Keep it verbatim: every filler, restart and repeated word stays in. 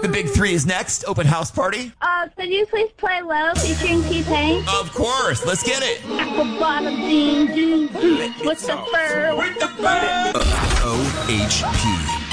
The Big Three is next. Open house party. Uh, could you please play Low featuring T-Pain? Of course. Let's get it. Apple bottom jeans, jeans, with the fur, with the fur. O H P.